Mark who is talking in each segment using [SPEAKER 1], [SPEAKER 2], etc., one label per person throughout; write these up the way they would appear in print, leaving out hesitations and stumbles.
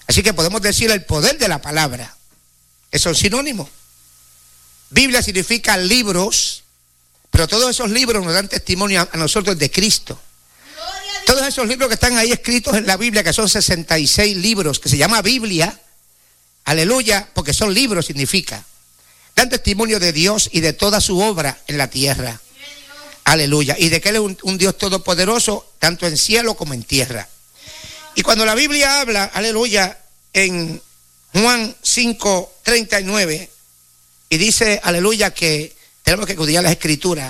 [SPEAKER 1] Así que podemos decir el poder de la palabra. Eso es sinónimo. Biblia significa libros, pero todos esos libros nos dan testimonio a nosotros de Cristo. Todos esos libros que están ahí escritos en la Biblia, que son 66 libros, que se llama Biblia, aleluya, porque son libros, significa. Dan testimonio de Dios y de toda su obra en la tierra. Aleluya. Y de que Él es un Dios todopoderoso, tanto en cielo como en tierra. Y cuando la Biblia habla, aleluya, en Juan 5:39, y dice, aleluya, que tenemos que estudiar las Escrituras,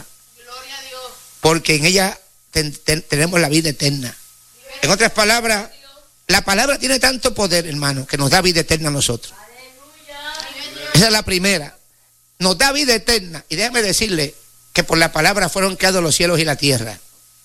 [SPEAKER 1] porque en ella tenemos la vida eterna. En otras palabras, la palabra tiene tanto poder, hermano, que nos da vida eterna a nosotros. Esa es la primera. Nos da vida eterna. Y déjame decirle que por la palabra fueron creados los cielos y la tierra.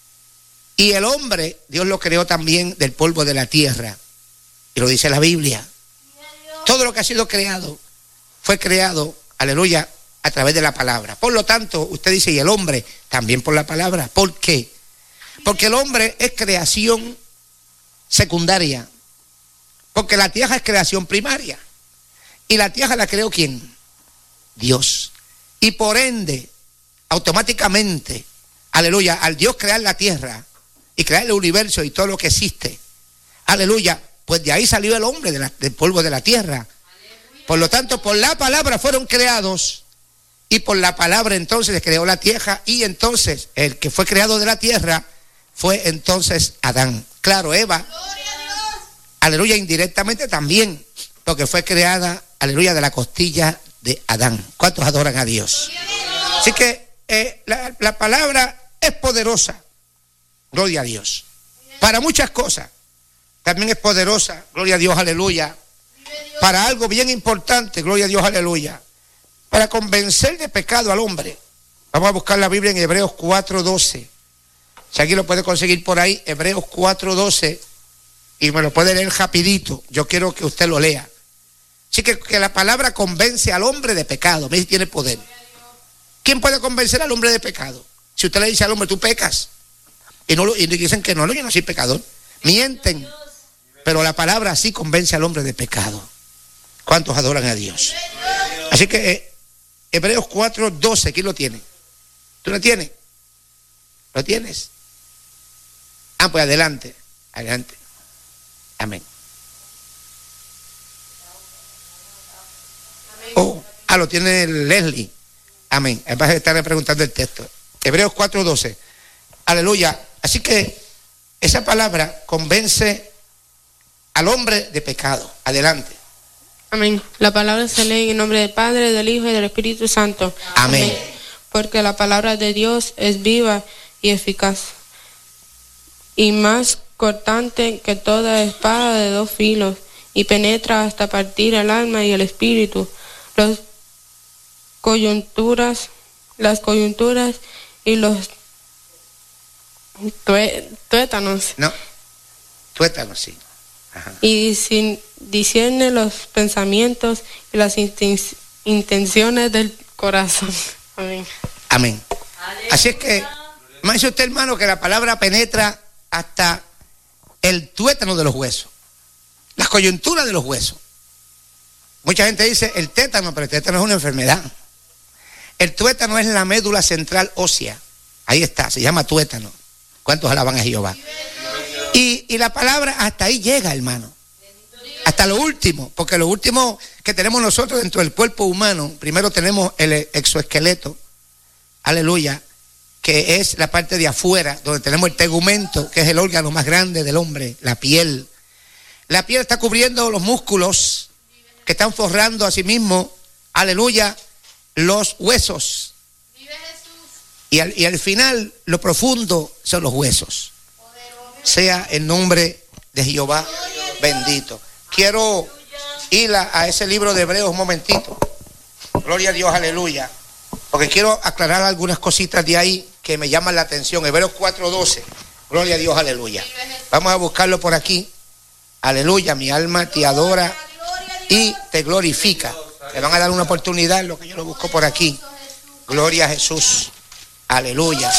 [SPEAKER 1] Y el hombre, Dios lo creó también del polvo de la tierra. Y lo dice la Biblia. Todo lo que ha sido creado fue creado, aleluya, a través de la palabra. Por lo tanto, usted dice, y el hombre también por la palabra. ¿Por qué? Porque el hombre es creación secundaria. Porque la tierra es creación primaria. ¿Y la tierra la creó quién? Dios. Y por ende, automáticamente, aleluya, al Dios crear la tierra y crear el universo y todo lo que existe, aleluya, pues de ahí salió el hombre del polvo de la tierra. Por lo tanto, por la palabra fueron creados, y por la palabra entonces se creó la tierra, y entonces el que fue creado de la tierra fue entonces Adán. Claro, Eva, aleluya, indirectamente también, porque fue creada, aleluya, de la costilla de Adán. ¿Cuántos adoran a Dios? Así que la palabra es poderosa, gloria a Dios, para muchas cosas. También es poderosa, gloria a Dios, aleluya, para algo bien importante, gloria a Dios, aleluya, para convencer de pecado al hombre. Vamos a buscar la Biblia en Hebreos 4:12. Si alguien lo puede conseguir por ahí, Hebreos 4:12, y me lo puede leer rapidito. Yo quiero que usted lo lea. Así que la palabra convence al hombre de pecado. Mire si tiene poder. ¿Quién puede convencer al hombre de pecado? Si usted le dice al hombre, tú pecas, y dicen que no, yo no soy pecador, mienten. Pero la palabra sí convence al hombre de pecado. ¿Cuántos adoran a Dios? Así que Hebreos 4:12, ¿quién lo tiene? ¿Tú lo tienes? ¿Lo tienes? Pues adelante, adelante. Amén. Lo tiene Leslie. Amén. Vas a estar preguntando el texto. Hebreos 4:12. Aleluya. Así que esa palabra convence al hombre de pecado. Adelante.
[SPEAKER 2] Amén. La palabra se lee en nombre del Padre, del Hijo y del Espíritu Santo.
[SPEAKER 1] Amén.
[SPEAKER 2] Porque la palabra de Dios es viva y eficaz, y más cortante que toda espada de dos filos, y penetra hasta partir el alma y el espíritu, las coyunturas y los tuétanos.
[SPEAKER 1] No, tuétanos, sí. Ajá.
[SPEAKER 2] Y discierne los pensamientos y las intenciones del corazón. Amén.
[SPEAKER 1] Amén. Así es que, me dice usted, hermano, que la palabra penetra hasta el tuétano de los huesos, las coyunturas de los huesos. Mucha gente dice el tétano, pero el tétano es una enfermedad. El tuétano es la médula central ósea. Ahí está, se llama tuétano. ¿Cuántos alaban a Jehová? Y la palabra hasta ahí llega, hermano. Hasta lo último, porque lo último que tenemos nosotros dentro del cuerpo humano, primero tenemos el exoesqueleto, aleluya, que es la parte de afuera, donde tenemos el tegumento, que es el órgano más grande del hombre, la piel. La piel está cubriendo los músculos que están forrando a sí mismo, aleluya, los huesos. Y al final, lo profundo son los huesos. Sea el nombre de Jehová bendito. Quiero ir a ese libro de Hebreos un momentito. Gloria a Dios, aleluya. Porque quiero aclarar algunas cositas de ahí que me llaman la atención. Hebreos 4:12. Gloria a Dios, aleluya. Vamos a buscarlo por aquí. Aleluya, mi alma te adora y te glorifica. Me van a dar una oportunidad, lo que yo lo busco por aquí. Gloria a Jesús. Aleluya.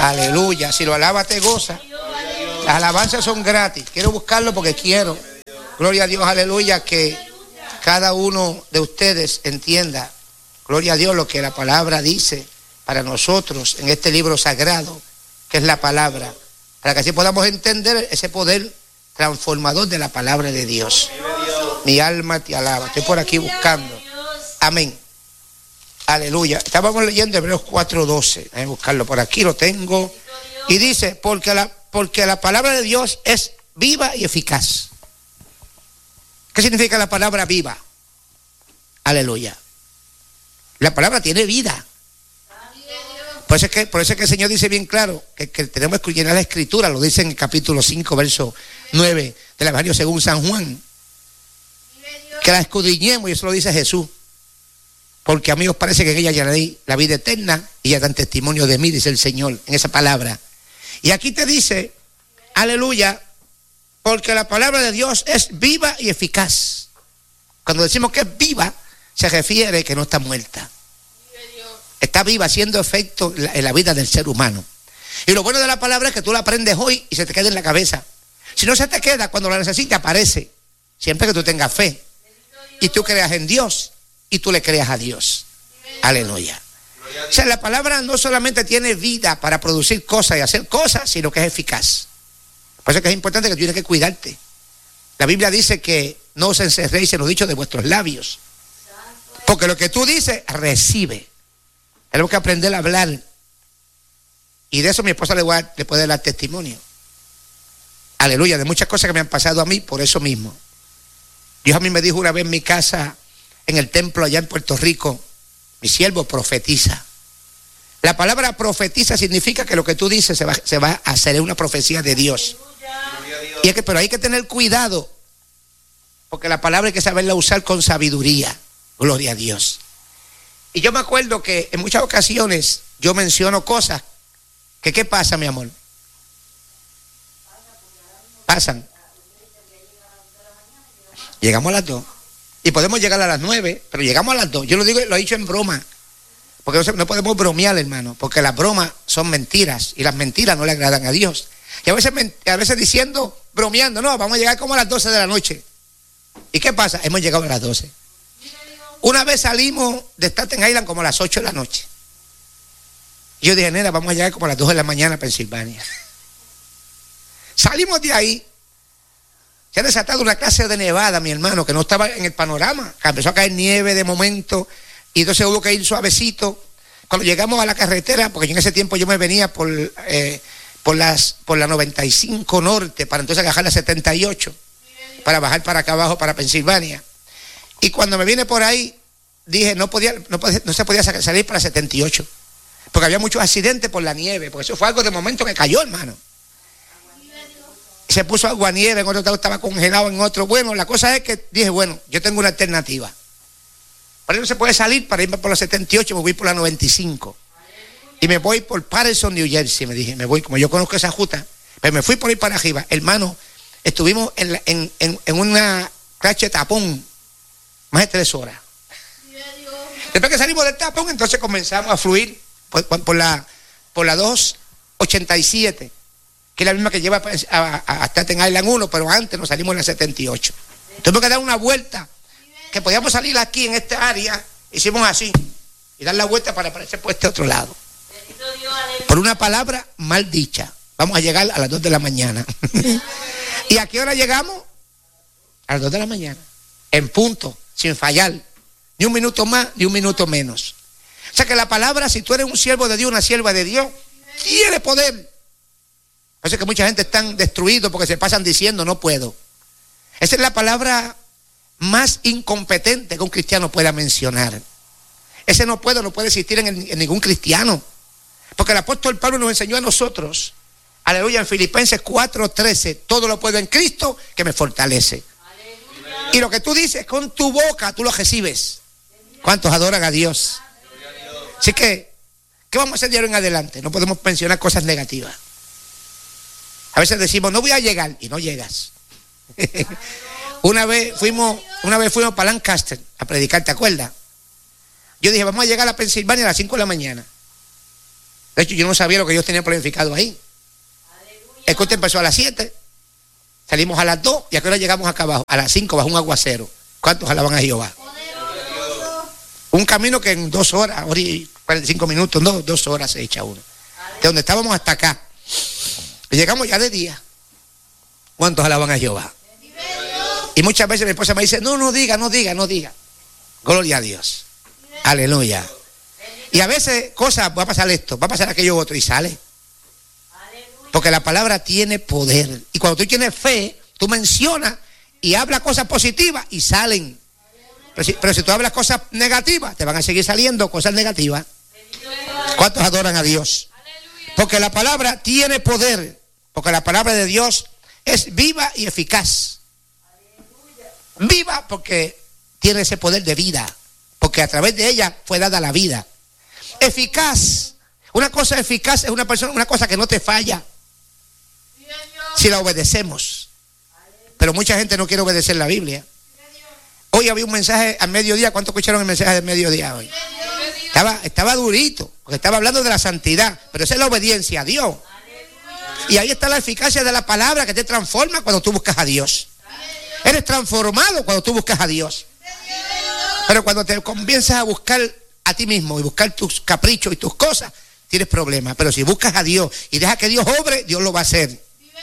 [SPEAKER 1] Aleluya. Si lo alabas te goza. Las alabanzas son gratis. Quiero buscarlo porque quiero. Gloria a Dios, aleluya, que cada uno de ustedes entienda, gloria a Dios, lo que la palabra dice para nosotros en este libro sagrado, que es la palabra, para que así podamos entender ese poder transformador de la palabra de Dios. Mi alma te alaba. Estoy por aquí buscando. Amén. Aleluya. Estábamos leyendo Hebreos 4:12. Voy a buscarlo por aquí, lo tengo. Y dice, porque la palabra de Dios es viva y eficaz. ¿Qué significa la palabra viva? Aleluya. La palabra tiene vida. Por eso es que el Señor dice bien claro que tenemos que llenar la Escritura. Lo dice en el capítulo 5, verso 9 del Evangelio según San Juan. Que la escudriñemos, y eso lo dice Jesús. Porque a mí os parece que en ella hallaré la vida eterna, y ya dan testimonio de mí, dice el Señor, en esa palabra. Y aquí te dice, aleluya, porque la palabra de Dios es viva y eficaz. Cuando decimos que es viva, se refiere que no está muerta. Está viva, haciendo efecto en la vida del ser humano. Y lo bueno de la palabra es que tú la aprendes hoy y se te queda en la cabeza. Si no se te queda, cuando la necesitas, aparece. Siempre que tú tengas fe. Y tú creas en Dios. Y tú le creas a Dios. Aleluya. O sea, la palabra no solamente tiene vida para producir cosas y hacer cosas, sino que es eficaz. Por eso es que es importante que tú tienes que cuidarte. La Biblia dice que no os encerréis en los dichos de vuestros labios. Porque lo que tú dices, recibe. Tenemos que aprender a hablar. Y de eso mi esposa le puede dar testimonio. Aleluya, de muchas cosas que me han pasado a mí por eso mismo. Dios a mí me dijo una vez en mi casa, en el templo allá en Puerto Rico, mi siervo profetiza. La palabra profetiza significa que lo que tú dices se va a hacer, es una profecía de Dios. Y es que, pero hay que tener cuidado, porque la palabra hay que saberla usar con sabiduría. Gloria a Dios. Y yo me acuerdo que en muchas ocasiones yo menciono cosas que, ¿qué pasa, mi amor? Pasan. Llegamos a las 2. Y podemos llegar a las 9, pero llegamos a las 2. Yo lo digo, lo he dicho en broma. Porque no podemos bromear, hermano. Porque las bromas son mentiras. Y las mentiras no le agradan a Dios. Y a veces diciendo, bromeando, no, vamos a llegar como a las 12 de la noche. ¿Y qué pasa? Hemos llegado a las 12. Una vez salimos de Staten Island como a las 8 de la noche. Y yo dije, nena, vamos a llegar como a las 2 de la mañana a Pensilvania. Salimos de ahí. Se ha desatado una clase de nevada, mi hermano, que no estaba en el panorama. Empezó a caer nieve de momento. Y entonces hubo que ir suavecito. Cuando llegamos a la carretera, porque en ese tiempo yo me venía por la 95 norte, para entonces agarrar la 78, para bajar para acá abajo, para Pensilvania. Y cuando me vine por ahí, dije, no se podía salir para 78. Porque había muchos accidentes por la nieve. Porque eso fue algo de momento que cayó, hermano. Se puso agua nieve, en otro lado estaba congelado, en otro. Bueno, la cosa es que dije, bueno, yo tengo una alternativa. Por ahí no se puede salir, para irme por la 78, me voy por la 95. Y me voy por Patterson, New Jersey, me dije, me voy, como yo conozco esa ruta. Pero me fui por ahí para arriba. Hermano, estuvimos en una clase de tapón. Más de 3 horas. Después que salimos del tapón, entonces comenzamos a fluir por la 287, que es la misma que lleva a Staten Island 1, pero antes nos salimos en la 78. Tuvimos que dar una vuelta, que podíamos salir aquí en esta área, hicimos así, y dar la vuelta para aparecer por este otro lado. Por una palabra mal dicha, vamos a llegar a las 2 de la mañana. ¿Y a qué hora llegamos? A las 2 de la mañana, en punto. Sin fallar, ni un minuto más, ni un minuto menos. O sea que la palabra, si tú eres un siervo de Dios, una sierva de Dios, tiene poder. Por eso es que mucha gente está destruida porque se pasan diciendo, no puedo. Esa es la palabra más incompetente que un cristiano pueda mencionar. Ese no puede existir en ningún cristiano. Porque el apóstol Pablo nos enseñó a nosotros, aleluya, en Filipenses 4:13, todo lo puedo en Cristo que me fortalece. Y lo que tú dices con tu boca, tú lo recibes. ¿Cuántos adoran a Dios? Así que, ¿qué vamos a hacer de ahora en adelante? No podemos mencionar cosas negativas. A veces decimos, no voy a llegar, y no llegas. Una vez fuimos para Lancaster a predicar, ¿te acuerdas? Yo dije, vamos a llegar a Pensilvania a las 5 de la mañana. De hecho, yo no sabía lo que ellos tenían planificado ahí. El culto empezó a las 7. Salimos a las 2 y a qué hora llegamos acá abajo. A las 5 bajo un aguacero. ¿Cuántos alaban a Jehová? Un camino que en 2 horas, hora y 45 minutos, no, 2 horas se echa uno. De donde estábamos hasta acá. Y llegamos ya de día. ¿Cuántos alaban a Jehová? Y muchas veces mi esposa me dice, no diga. Gloria a Dios. Aleluya. Y a veces cosas, va a pasar esto, va a pasar aquello otro y sale. Porque la palabra tiene poder. Y cuando tú tienes fe, tú mencionas y hablas cosas positivas y salen. Pero si tú hablas cosas negativas, te van a seguir saliendo cosas negativas. ¿Cuántos adoran a Dios? Porque la palabra tiene poder. Porque la palabra de Dios es viva y eficaz. Viva porque tiene ese poder de vida. Porque a través de ella fue dada la vida. Eficaz. Una cosa eficaz es una cosa que no te falla. Si la obedecemos. Pero mucha gente no quiere obedecer la Biblia. Hoy había un mensaje al mediodía. ¿Cuántos escucharon el mensaje del mediodía hoy? Estaba durito, porque estaba hablando de la santidad, pero esa es la obediencia a Dios. Y ahí está la eficacia de la palabra que te transforma cuando tú buscas a Dios. Eres transformado cuando tú buscas a Dios. Pero cuando te comienzas a buscar a ti mismo y buscar tus caprichos y tus cosas, tienes problemas. Pero si buscas a Dios y dejas que Dios obre, Dios lo va a hacer.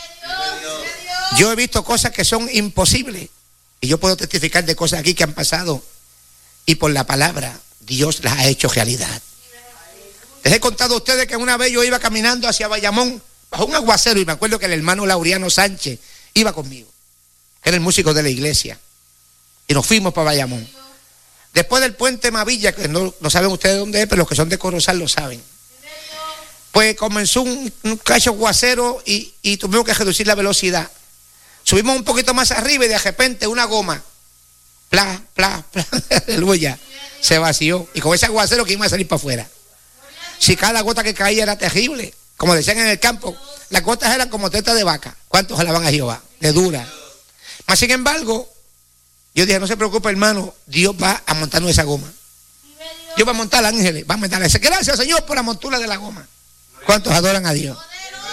[SPEAKER 1] Yo he visto cosas que son imposibles y yo puedo testificar de cosas aquí que han pasado y por la palabra Dios las ha hecho realidad. Les he contado a ustedes que una vez yo iba caminando hacia Bayamón bajo un aguacero y me acuerdo que el hermano Laureano Sánchez iba conmigo, que era el músico de la iglesia, y nos fuimos para Bayamón. Después del puente Mavilla, que no saben ustedes dónde es, pero los que son de Corozal lo saben, pues comenzó un cacho aguacero y tuvimos que reducir la velocidad. Subimos un poquito más arriba y de repente una goma, pla, aleluya, se vació. Y con ese aguacero que iba a salir para afuera. Si cada gota que caía era terrible. Como decían en el campo, las gotas eran como tetas de vaca. ¿Cuántos alaban a Jehová? De dura. Mas sin embargo, yo dije, no se preocupe hermano, Dios va a montarnos esa goma. Dios va a montar ángeles, va a montar ese. Gracias Señor por la montura de la goma. ¿Cuántos adoran a Dios?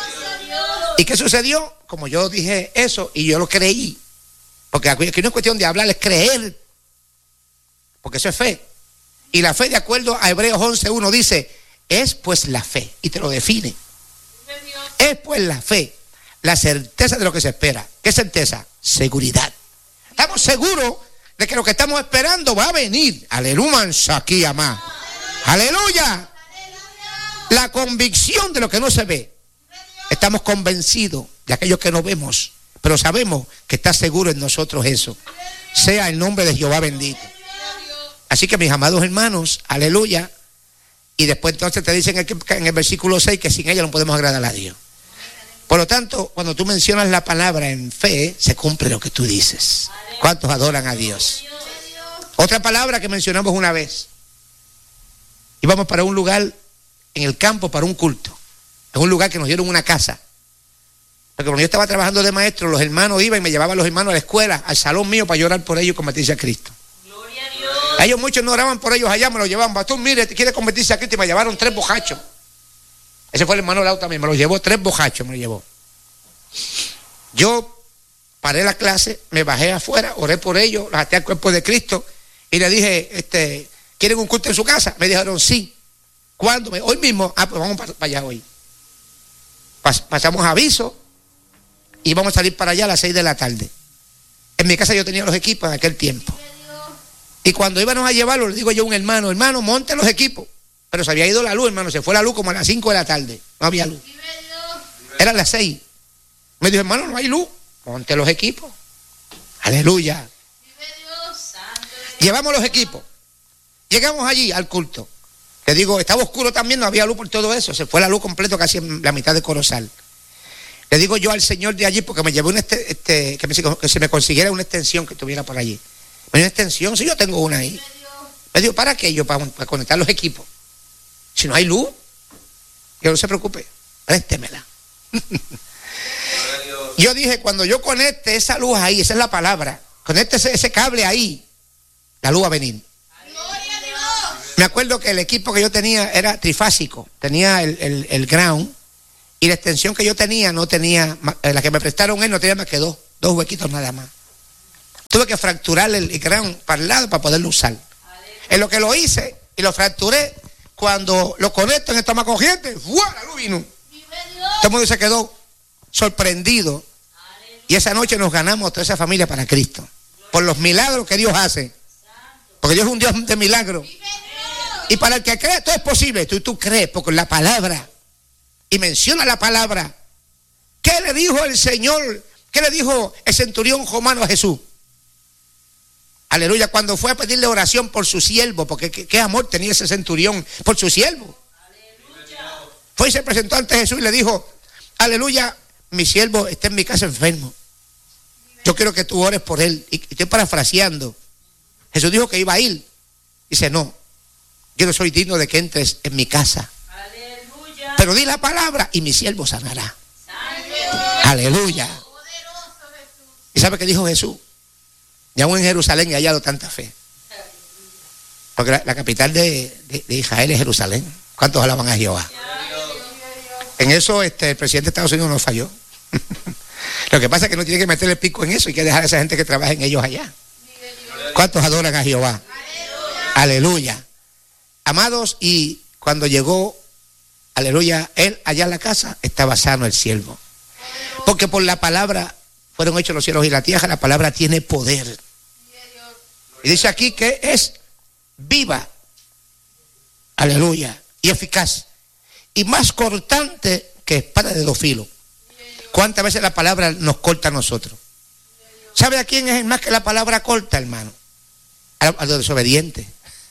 [SPEAKER 1] ¿Y qué sucedió? Como yo dije eso y yo lo creí. Porque aquí no es cuestión de hablar, es creer. Porque eso es fe. Y la fe, de acuerdo a Hebreos 11:1, dice, es pues la fe. Y te lo define. Es pues la fe, la certeza de lo que se espera. ¿Qué certeza? Seguridad. Estamos seguros de que lo que estamos esperando va a venir. Aleluya, aquí amá. Aleluya. La convicción de lo que no se ve. Estamos convencidos de aquello que no vemos, pero sabemos que está seguro en nosotros eso. Sea el nombre de Jehová bendito. Así que mis amados hermanos, aleluya. Y después entonces te dicen en el versículo 6 que sin ella no podemos agradar a Dios. Por lo tanto, cuando tú mencionas la palabra en fe, se cumple lo que tú dices. ¿Cuántos adoran a Dios? Otra palabra que mencionamos una vez. Íbamos para un lugar en el campo para un culto. En un lugar que nos dieron una casa. Porque cuando yo estaba trabajando de maestro, los hermanos iban y me llevaban los hermanos a la escuela, al salón mío, para llorar por ellos y convertirse a Cristo. Gloria a Dios. Ellos muchos no oraban por ellos allá, me los llevaban. Pastor, mire, quiere convertirse a Cristo, y me llevaron 3 bojachos. Ese fue el hermano Lau también, me los llevó 3 bojachos, me los llevó. Yo paré la clase, me bajé afuera, oré por ellos, los até al cuerpo de Cristo y le dije, ¿quieren un culto en su casa? Me dijeron, sí. ¿Cuándo? Hoy mismo. Pues vamos para allá hoy. Pasamos aviso y vamos a salir para allá a las 6 de la tarde. En mi casa yo tenía los equipos en aquel tiempo. Y cuando íbamos a llevarlo, le digo yo a un hermano, monte los equipos. Pero se había ido la luz, hermano, se fue la luz como a las 5 de la tarde. No había luz. Eran las 6. Me dijo, hermano, no hay luz. Monte los equipos. Aleluya. Llevamos los equipos. Llegamos allí al culto. Le digo, estaba oscuro también, no había luz por todo eso. Se fue la luz completo casi en la mitad de Corozal. Le digo yo al señor de allí, porque me llevó que se me consiguiera una extensión que tuviera por allí. Una extensión, si yo tengo una ahí. Le digo, ¿para qué? Yo para conectar los equipos. Si no hay luz, que no se preocupe, préstemela. Yo dije, cuando yo conecte esa luz ahí, esa es la palabra, conecte ese cable ahí, la luz va a venir. Me acuerdo que el equipo que yo tenía era trifásico, tenía el ground, y la extensión que yo tenía no tenía, la que me prestaron él no tenía más que 2. 2 huequitos nada más. Tuve que fracturar el gran para el lado para poderlo usar. En lo que lo hice y lo fracturé, cuando lo conecto en el toma corriente, ¡fua! La luz vino. Todo el mundo se quedó sorprendido. Y esa noche nos ganamos toda esa familia para Cristo. Por los milagros que Dios hace. Porque Dios es un Dios de milagros. Y para el que cree, todo es posible. Tú crees, porque la palabra, y menciona la palabra. ¿Qué le dijo el Señor? ¿Qué le dijo el centurión romano a Jesús? Aleluya, cuando fue a pedirle oración por su siervo, porque qué amor tenía ese centurión por su siervo. Aleluya. Fue y se presentó ante Jesús y le dijo, aleluya, mi siervo está en mi casa enfermo. Yo quiero que tú ores por él. Y estoy parafraseando. Jesús dijo que iba a ir. Dice, no, yo no soy digno de que entres en mi casa. Aleluya. Pero di la palabra y mi siervo sanará. Aleluya. ¿Y sabe qué dijo Jesús? Y aún en Jerusalén he hallado tanta fe. Porque la capital de Israel es Jerusalén. ¿Cuántos alaban a Jehová? En eso el presidente de Estados Unidos no falló. Lo que pasa es que no tiene que meter el pico en eso y que dejar a esa gente que trabaja en ellos allá. ¿Cuántos adoran a Jehová? Aleluya. Amados, y cuando llegó, aleluya, él allá en la casa, estaba sano el siervo. Porque por la palabra fueron hechos los cielos y la tierra. La palabra tiene poder. Y dice aquí que es viva, aleluya, y eficaz, y más cortante que espada de 2 filos. ¿Cuántas veces la palabra nos corta a nosotros? ¿Sabe a quién es más que la palabra corta, hermano? A los desobedientes,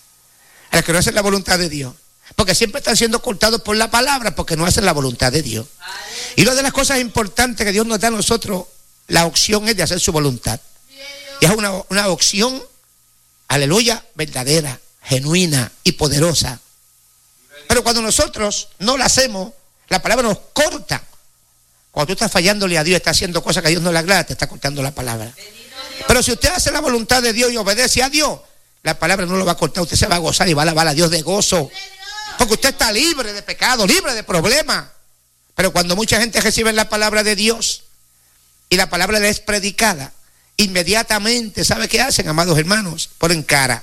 [SPEAKER 1] a los que no hacen la voluntad de Dios. Porque siempre están siendo cortados por la palabra, porque no hacen la voluntad de Dios. Y una de las cosas importantes que Dios nos da a nosotros, la opción es de hacer su voluntad. Y es una opción, aleluya, verdadera, genuina y poderosa. Pero cuando nosotros no la hacemos, la palabra nos corta. Cuando tú estás fallándole a Dios, estás haciendo cosas que a Dios no le agrada, te está cortando la palabra. Pero si usted hace la voluntad de Dios y obedece a Dios, la palabra no lo va a cortar, usted se va a gozar y va a alabar a Dios de gozo. Porque usted está libre de pecado, libre de problemas. Pero cuando mucha gente recibe la palabra de Dios y la palabra le es predicada, inmediatamente, ¿sabe qué hacen, amados hermanos? Ponen cara.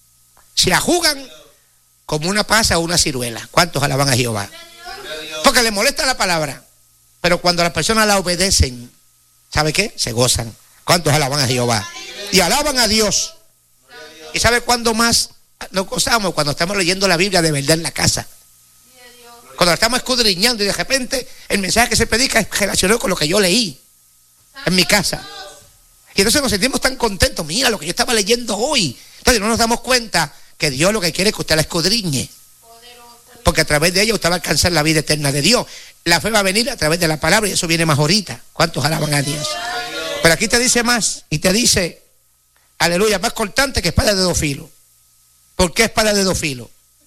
[SPEAKER 1] Se ajugan como una pasa o una ciruela. ¿Cuántos alaban a Jehová? Porque le molesta la palabra. Pero cuando las personas la obedecen, ¿sabe qué? Se gozan. ¿Cuántos alaban a Jehová? Y alaban a Dios. ¿Y sabe cuándo más nos gozamos? Cuando estamos leyendo la Biblia de verdad en la casa. Cuando la estamos escudriñando y de repente el mensaje que se predica es relacionado con lo que yo leí en mi casa. Y entonces nos sentimos tan contentos. Mira lo que yo estaba leyendo hoy. Entonces no nos damos cuenta que Dios lo que quiere es que usted la escudriñe. Porque a través de ella usted va a alcanzar la vida eterna de Dios. La fe va a venir a través de la palabra y eso viene más ahorita. ¿Cuántos alaban a Dios? Pero aquí te dice más y te dice, aleluya, más cortante que espada de 2 filos. ¿Por qué espada de 2 filos?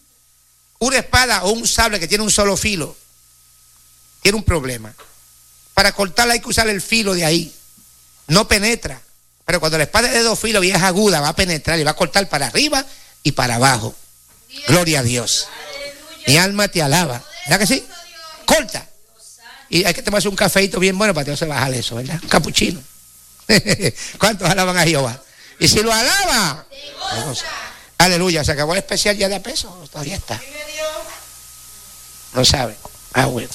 [SPEAKER 1] Una espada o un sable que tiene un solo filo tiene un problema. Para cortarla hay que usar el filo de ahí. No penetra. Pero cuando la espada es de 2 filos y es aguda, va a penetrar y va a cortar para arriba y para abajo. Gloria a Dios. Mi alma te alaba. ¿Verdad que sí? Corta. Y hay que tomarse un cafeito bien bueno para que no se baje eso, ¿verdad? Un capuchino. ¿Cuántos alaban a Jehová? Y si lo alaba, aleluya, se acabó el especial ya de a peso. Todavía está. No sabe. Ah, bueno.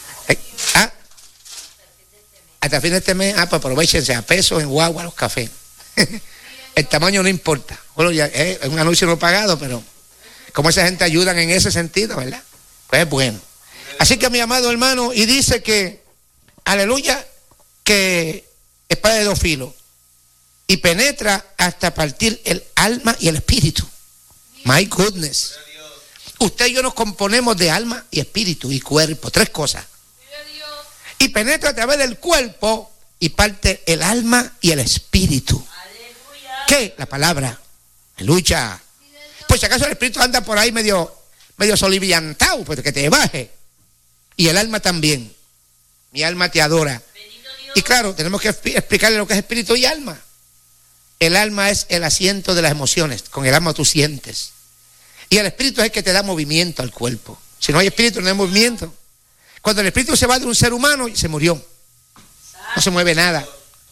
[SPEAKER 1] Hasta el fin de este mes, pues aprovechense a peso en guagua los cafés. El tamaño no importa. Bueno, ya es un anuncio no pagado, pero como esa gente ayudan en ese sentido, ¿verdad? Pues es bueno. Así que mi amado hermano, y dice que, aleluya, que espada de 2 filos y penetra hasta partir el alma y el espíritu. My goodness. Usted y yo nos componemos de alma y espíritu y cuerpo, 3 cosas. Y penetra a través del cuerpo y parte el alma y el espíritu. ¿Qué? La palabra. Aleluya. Pues si acaso el espíritu anda por ahí medio soliviantado, pues que te baje. Y el alma también. Mi alma te adora. Y claro, tenemos que explicarle lo que es espíritu y alma. El alma es el asiento de las emociones. Con el alma tú sientes. Y el espíritu es el que te da movimiento al cuerpo. Si no hay espíritu, no hay movimiento. Cuando el espíritu se va de un ser humano, se murió. No se mueve nada.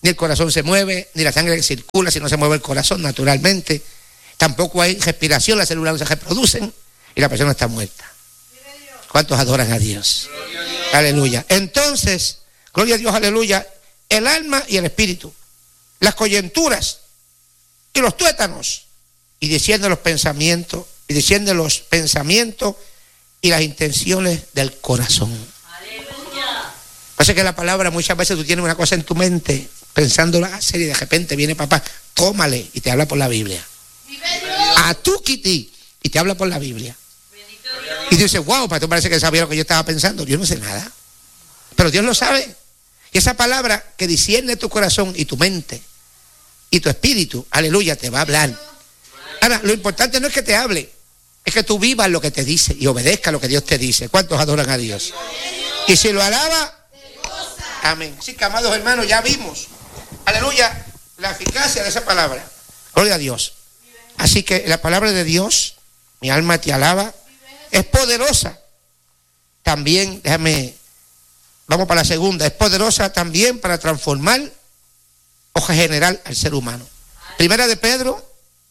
[SPEAKER 1] Ni el corazón se mueve, ni la sangre circula si no se mueve el corazón naturalmente. Tampoco hay respiración, las células no se reproducen y la persona está muerta. ¿Cuántos adoran a Dios? Aleluya. Entonces, gloria a Dios, aleluya, el alma y el espíritu, las coyunturas y los tuétanos, y discierne los pensamientos, y discierne los pensamientos y las intenciones del corazón. Aleluya. Pasa que la palabra, muchas veces tú tienes una cosa en tu mente, pensándola hacer, y de repente viene papá, tómale, y te habla por la Biblia. A tu kitty, y te habla por la Biblia. Y tú dices, wow, pastor, parece que sabía lo que yo estaba pensando. Yo no sé nada, pero Dios lo sabe. Y esa palabra que discierne tu corazón y tu mente y tu espíritu, aleluya, te va a hablar. Ahora, lo importante no es que te hable, es que tú vivas lo que te dice y obedezcas lo que Dios te dice. ¿Cuántos adoran a Dios? Y si lo alaba, amén. Así que, amados hermanos, ya vimos, aleluya, la eficacia de esa palabra. Gloria a Dios. Así que la palabra de Dios, mi alma te alaba, es poderosa. También, vamos para la segunda, es poderosa también para transformar o regenerar al ser humano. Primera de Pedro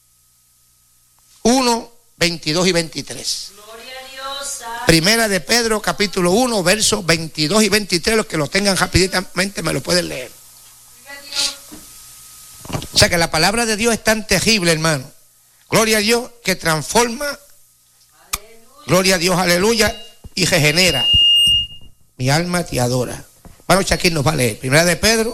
[SPEAKER 1] 1, 22 y 23. Primera de Pedro capítulo 1, versos 22 y 23, los que lo tengan rápidamente me lo pueden leer. O sea que la palabra de Dios es tan terrible, hermano. Gloria a Dios, que transforma, gloria a Dios, aleluya, y regenera. Mi alma te adora. Bueno, Shaquín nos va a leer. Primera de Pedro,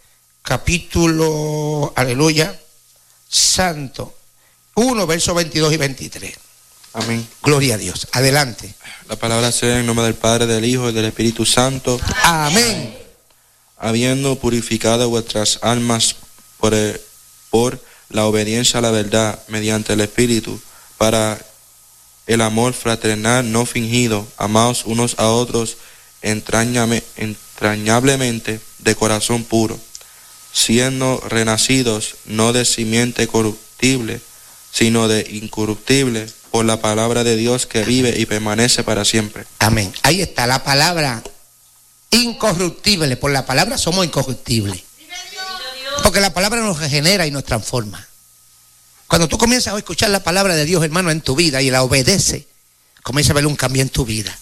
[SPEAKER 1] capítulo, aleluya, santo, 1, versos 22 y 23.
[SPEAKER 3] Amén.
[SPEAKER 1] Gloria a Dios. Adelante.
[SPEAKER 3] La palabra sea en nombre del Padre, del Hijo y del Espíritu Santo.
[SPEAKER 1] Amén.
[SPEAKER 3] Habiendo purificado vuestras almas por la obediencia a la verdad mediante el Espíritu, para el amor fraternal no fingido, amaos unos a otros entrañablemente de corazón puro, siendo renacidos no de simiente corruptible, sino de incorruptible, por la palabra de Dios que vive y permanece para siempre.
[SPEAKER 1] Amén. Ahí está la palabra incorruptible. Por la palabra somos incorruptibles. Porque la palabra nos regenera y nos transforma. Cuando tú comienzas a escuchar la palabra de Dios, hermano, en tu vida y la obedeces, comienza a ver un cambio en tu vida.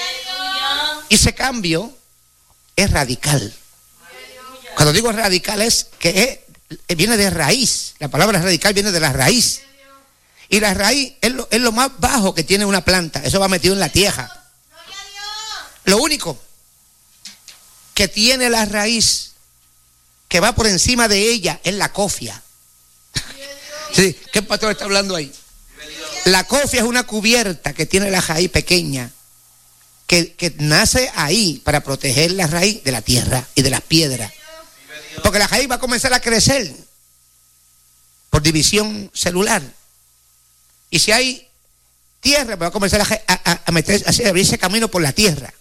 [SPEAKER 1] Y ese cambio es radical. Cuando digo radical es que viene de raíz. La palabra radical viene de la raíz. Y la raíz es lo más bajo que tiene una planta. Eso va metido en la tierra. Lo único que tiene la raíz que va por encima de ella es la cofia. Sí, ¿qué pastor está hablando ahí? La cofia es una cubierta que tiene la raíz pequeña, que nace ahí para proteger la raíz de la tierra y de las piedras. Porque la raíz va a comenzar a crecer por división celular. Y si hay tierra, va a comenzar a meter, a abrirse camino por la tierra.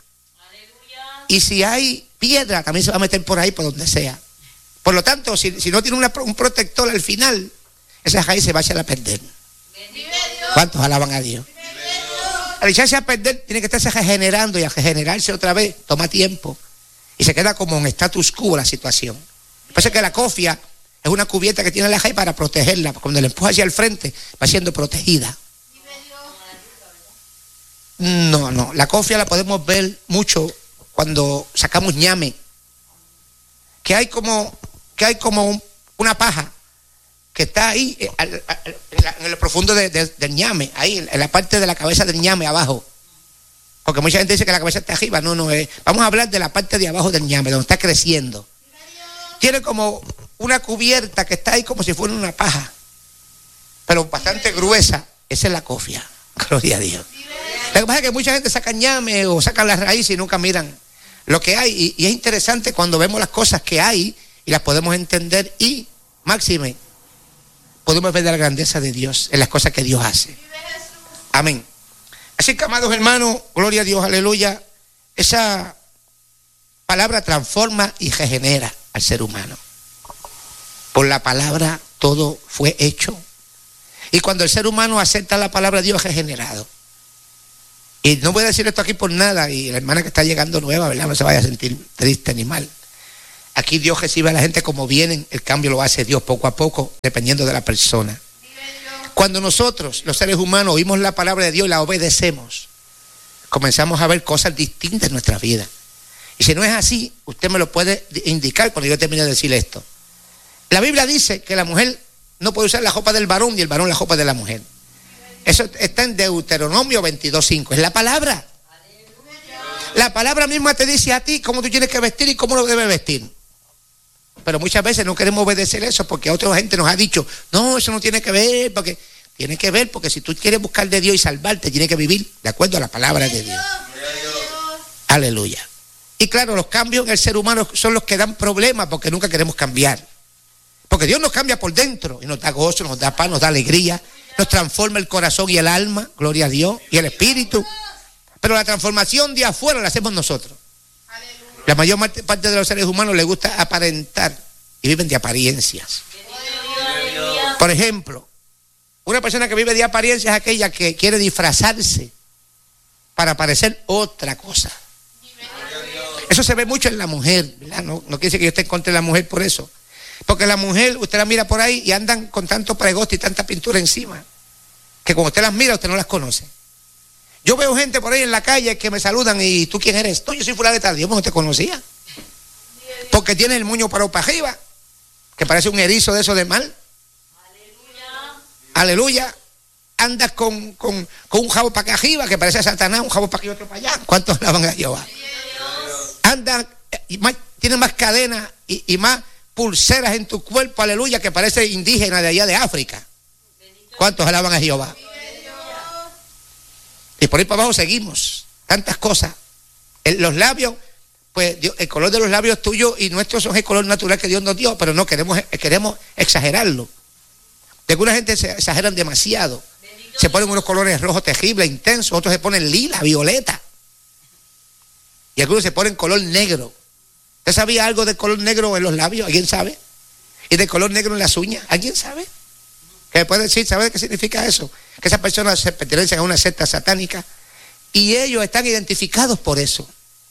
[SPEAKER 1] Y si hay piedra, también se va a meter por ahí, por donde sea. Por lo tanto, si no tiene un protector al final, esa raíz se va a echar a perder. ¿Cuántos alaban a Dios? Al echarse a perder, tiene que estarse regenerando, y a regenerarse otra vez toma tiempo. Y se queda como en status quo la situación. Pasa que la cofia es una cubierta que tiene la raíz para protegerla. Cuando la empuja hacia el frente, va siendo protegida. No, la cofia la podemos ver mucho cuando sacamos ñame. Que hay como una paja que está ahí en el profundo del ñame, ahí en la parte de la cabeza del ñame abajo. Porque mucha gente dice que la cabeza está arriba. No, vamos a hablar de la parte de abajo del ñame, donde está creciendo. Tiene como una cubierta que está ahí como si fuera una paja, pero bastante gruesa. Esa es la cofia. Gloria a Dios. Lo que pasa es que mucha gente saca ñame o saca las raíces y nunca miran lo que hay. Y es interesante cuando vemos las cosas que hay y las podemos entender, y máxime podemos ver la grandeza de Dios en las cosas que Dios hace. Amén. Así que, amados hermanos, gloria a Dios, aleluya, esa palabra transforma y regenera al ser humano. Por la palabra todo fue hecho. Y cuando el ser humano acepta la palabra de Dios, es regenerado. Y no voy a decir esto aquí por nada, y la hermana que está llegando nueva, ¿verdad?, no se vaya a sentir triste ni mal. Aquí Dios recibe a la gente como vienen, el cambio lo hace Dios poco a poco, dependiendo de la persona. Cuando nosotros, los seres humanos, oímos la palabra de Dios y la obedecemos, comenzamos a ver cosas distintas en nuestra vida. Y si no es así, usted me lo puede indicar cuando yo termine de decir esto. La Biblia dice que la mujer no puede usar la ropa del varón y el varón la ropa de la mujer. Eso está en Deuteronomio 22:5. Es la palabra. La palabra misma te dice a ti cómo tú tienes que vestir y cómo lo debes vestir. Pero muchas veces no queremos obedecer eso porque otra gente nos ha dicho, no, eso no tiene que ver, porque tiene que ver, porque si tú quieres buscar de Dios y salvarte, tienes que vivir de acuerdo a la palabra de Dios. Aleluya. Y claro, los cambios en el ser humano son los que dan problemas porque nunca queremos cambiar. Porque Dios nos cambia por dentro y nos da gozo, nos da paz, nos da alegría, nos transforma el corazón y el alma, gloria a Dios, y el espíritu. Pero la transformación de afuera la hacemos nosotros. La mayor parte de los seres humanos les gusta aparentar y viven de apariencias. Por ejemplo, una persona que vive de apariencias es aquella que quiere disfrazarse para parecer otra cosa. Eso se ve mucho en la mujer, ¿verdad? No quiere decir que yo esté en contra de la mujer por eso. Porque la mujer, usted la mira por ahí y andan con tanto pregosto y tanta pintura encima, que cuando usted las mira, usted no las conoce. Yo veo gente por ahí en la calle que me saludan y ¿tú quién eres? No, yo soy fulano de tal. Dios no te conocía. Porque tiene el moño parado para arriba, que parece un erizo de eso de mal. Aleluya. Andas con un jabo para acá arriba, que parece Satanás, un jabo para aquí y otro para allá. ¿Cuántos alaban a Jehová? Andan, tienen más cadenas y más pulseras en tu cuerpo, aleluya, que parece indígena de allá de África. ¿Cuántos alaban a Jehová? Y por ahí para abajo seguimos. Tantas cosas. Los labios, pues el color de los labios tuyos y nuestros son el color natural que Dios nos dio, pero no queremos exagerarlo. De alguna gente se exageran demasiado. Se ponen unos colores rojos terribles, intensos, otros se ponen lila, violeta. Y algunos se ponen color negro. ¿Usted sabía algo del color negro en los labios? ¿Alguien sabe? ¿Y del color negro en las uñas? ¿Alguien sabe? ¿Qué puede decir? ¿Sabe qué significa eso? Que esas personas se pertenecen a una secta satánica y ellos están identificados por eso.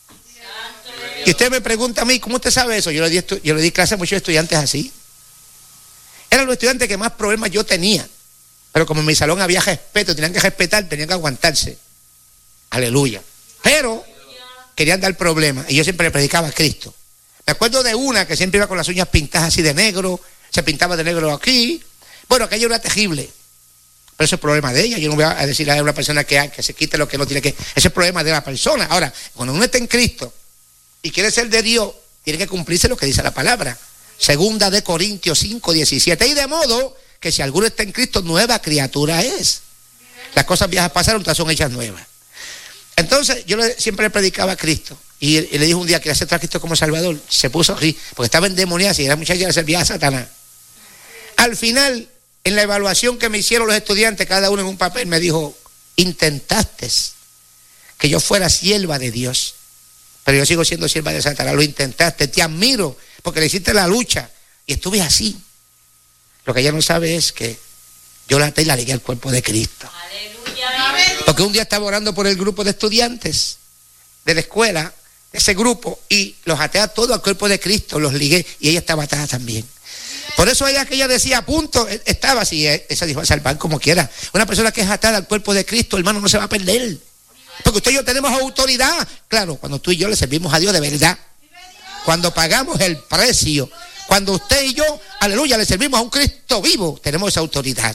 [SPEAKER 1] Y usted me pregunta a mí, ¿cómo usted sabe eso? Yo le di clase a muchos estudiantes así. Eran los estudiantes que más problemas yo tenía. Pero como en mi salón había respeto, tenían que respetar, tenían que aguantarse. Aleluya. Pero querían dar problemas y yo siempre le predicaba a Cristo. Me acuerdo de una que siempre iba con las uñas pintadas así de negro, se pintaba de negro aquí. Bueno, aquello era terrible. Pero ese es el problema de ella. Yo no voy a decirle a una persona que se quite lo que no tiene que. Ese es el problema de la persona. Ahora, cuando uno está en Cristo y quiere ser de Dios, tiene que cumplirse lo que dice la palabra. Segunda de Corintios 5:17. Y de modo que si alguno está en Cristo, nueva criatura es. Las cosas viejas pasaron, todas son hechas nuevas. Entonces, yo siempre le predicaba a Cristo. Y le dije un día que aceptar a Cristo como Salvador. Se puso así, porque estaba endemoniada y era muchacha, le servía a Satanás. Al final, en la evaluación que me hicieron los estudiantes, cada uno en un papel, me dijo, intentaste que yo fuera sierva de Dios, pero yo sigo siendo sierva de Satanás. Lo intentaste, te admiro, porque le hiciste la lucha, y estuve así. Lo que ella no sabe es que yo la até y la ligué al cuerpo de Cristo. Aleluya. Porque un día estaba orando por el grupo de estudiantes de la escuela, de ese grupo, y los até a todos al cuerpo de Cristo, los ligué, y ella estaba atada también. Por eso ella que ella decía, a punto, estaba así, esa dijo a salvar como quiera. Una persona que es atada al cuerpo de Cristo, hermano, no se va a perder. Porque usted y yo tenemos autoridad. Claro, cuando tú y yo le servimos a Dios de verdad. Cuando pagamos el precio. Cuando usted y yo, aleluya, le servimos a un Cristo vivo, tenemos esa autoridad.